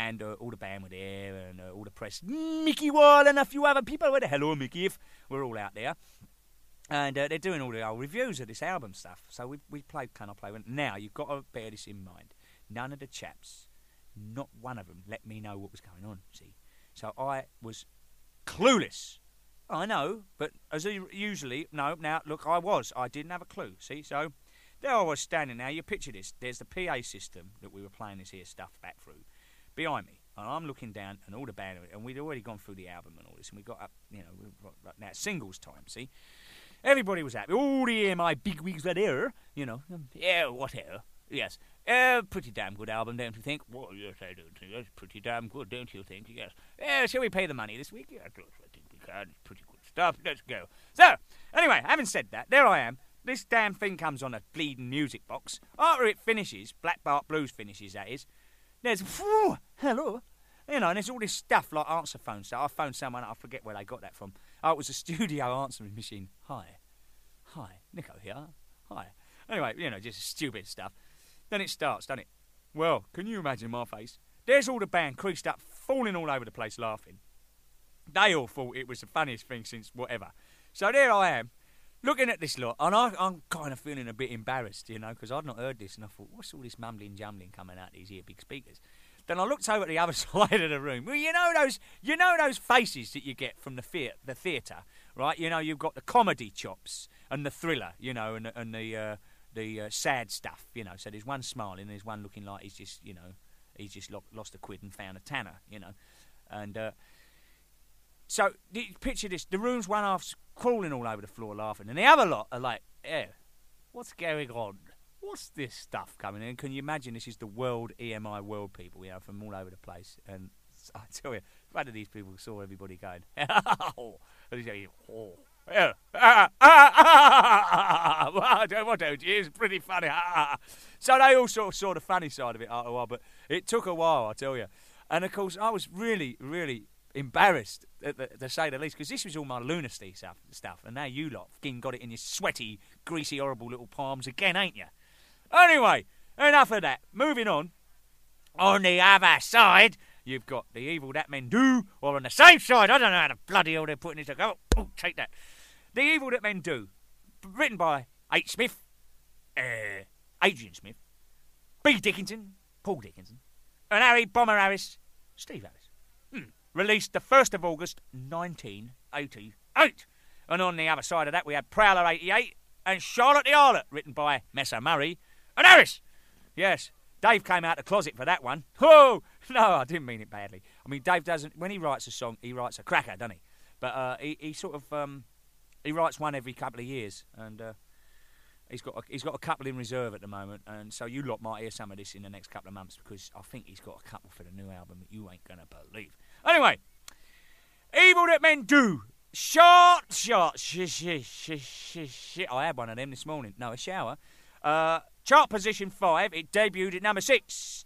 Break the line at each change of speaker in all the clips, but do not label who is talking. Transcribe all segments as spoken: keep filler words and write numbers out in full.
band, uh, all the band were there, and uh, all the press, Mickey Wall and a few other people were there. Hello, Mickey, if we're all out there. And uh, they're doing all the old reviews of this album stuff. So we we played Can I Play One? Now, you've got to bear this in mind. None of the chaps, not one of them, let me know what was going on, see. So I was clueless. I know, but as usually, no, now, look, I was. I didn't have a clue, see. So there I was standing now. You picture this. There's the P A system that we were playing this here stuff back through behind me. And I'm looking down, and all the band, and we'd already gone through the album and all this, and we got up, you know, we got, now singles time, see. Everybody was happy. All the E M I bigwigs were there, you know. Yeah, whatever. Yes. Uh, pretty damn good album, don't you think? Well, yes, I do. It's pretty damn good, don't you think? Yes. Yeah, shall we pay the money this week? Yeah, I think we can. It's pretty good stuff. Let's go. So, anyway, having said that, there I am. This damn thing comes on a bleeding music box. After it finishes, Black Bart Blues finishes, that is, there's, whew, hello, you know, and there's all this stuff like answer phone stuff. I phoned someone, I forget where they got that from. Oh, it was a studio answering machine. Hi. Hi. Nico here. Hi. Anyway, you know, just stupid stuff. Then it starts, doesn't it? Well, can you imagine my face? There's all the band creased up, falling all over the place laughing. They all thought it was the funniest thing since whatever. So there I am, looking at this lot, and I, I'm kind of feeling a bit embarrassed, you know, because I'd not heard this, and I thought, what's all this mumbling jumbling coming out these here big speakers? Then I looked over at the other side of the room. Well, you know those, you know those faces that you get from the theatre, the theatre, right? You know, you've got the comedy chops and the thriller, you know, and and the uh, the uh, sad stuff, you know. So there's one smiling, there's one looking like he's just, you know, he's just lo- lost a quid and found a tanner, you know, and. Uh, So, picture this, the room's one half's crawling all over the floor laughing, and the other lot are like, eh, what's going on? What's this stuff coming in? Can you imagine this is the world, E M I world people, you know, from all over the place, and I tell you, one of these people saw everybody going, oh, and he's going, oh, yeah, ah, ah, ah, ah, what don't you, it's pretty funny, ah. So they all sort of saw the funny side of it after a while, but it took a while, I tell you, and of course, I was really, really embarrassed, to say the least, because this was all my lunacy stuff, stuff, and now you lot fucking got it in your sweaty, greasy, horrible little palms again, ain't you? Anyway, enough of that. Moving on. On the other side, you've got The Evil That Men Do, or on the same side, I don't know how the bloody hell they're putting this. Oh, oh, take that. The Evil That Men Do, written by H. Smith, uh, Adrian Smith, B. Dickinson, Paul Dickinson, and Harry Bomber Harris, Steve Harris. Hmm. Released the first of August, nineteen eighty-eight. And on the other side of that, we had Prowler eighty-eight and Charlotte the Harlot, written by Messer Murray and Harris. Yes, Dave came out the closet for that one. Oh, no, I didn't mean it badly. I mean, Dave doesn't, when he writes a song, he writes a cracker, doesn't he? But uh, he, he sort of, um, he writes one every couple of years, and uh, he's got a, he's got a couple in reserve at the moment, and so you lot might hear some of this in the next couple of months, because I think he's got a couple for the new album that you ain't going to believe. Anyway, Evil That Men Do. Short, short, sh- sh- sh- sh- sh- I had one of them this morning. No, a shower. Uh, chart position five. It debuted at number six.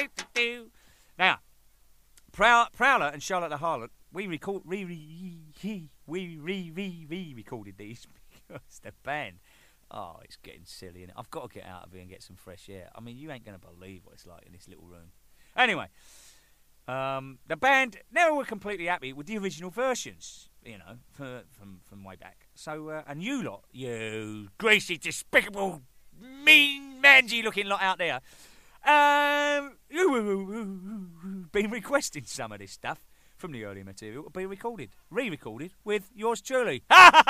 Now, Prow- Prowler and Charlotte the Harlot, we record, re, re, re, we re, re, re recorded these because the band. Oh, it's getting silly, innit? I've got to get out of here and get some fresh air. I mean, you ain't going to believe what it's like in this little room. Anyway. Um, the band never were completely happy with the original versions, you know, for, from from way back. So, uh, and you lot, you greasy, despicable, mean, mangy-looking lot out there, um, been requesting some of this stuff from the early material to be recorded, re-recorded with yours truly.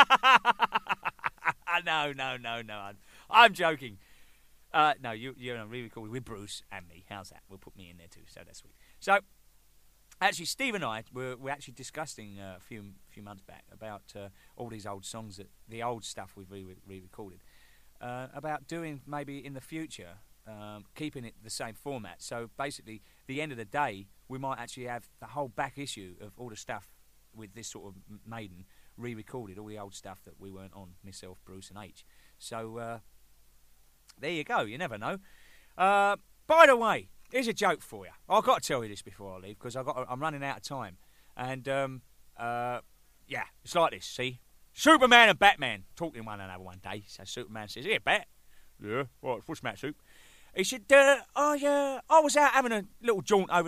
no, no, no, no, I'm, I'm joking. Uh, no, you, you're you know, re-recorded with Bruce and me. How's that? We'll put me in there too, so that's sweet. So, actually, Steve and I were, were actually discussing uh, a few few months back about uh, all these old songs, that the old stuff we've re- re-recorded, uh, about doing maybe in the future, um, keeping it the same format. So basically, the end of the day, we might actually have the whole back issue of all the stuff with this sort of Maiden re-recorded, all the old stuff that we weren't on, myself, Bruce and H. So uh, there you go, you never know. Uh, by the way, here's a joke for you. I've got to tell you this before I leave, because I've got to, I'm running out of time. And, um, uh, yeah, it's like this, see? Superman and Batman talking to one another one day. So Superman says, "Here, Bat." "Yeah, what, what's the matter, Soup?" He said, uh, I, uh, I was out having a little jaunt over